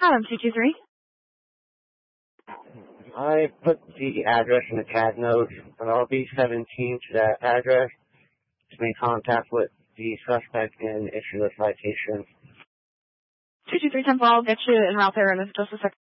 Adam 223. I put the address in the CAD note, but I'll be 17 to that address to make contact with the suspect and issue a citation. 223 10 I'll get you en route there in just a second.